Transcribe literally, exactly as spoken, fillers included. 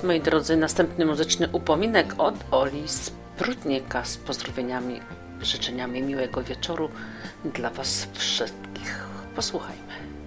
moi drodzy, następny muzyczny upominek od Oli z Prudnika z pozdrowieniami, życzeniami miłego wieczoru dla Was wszystkich. Posłuchajmy.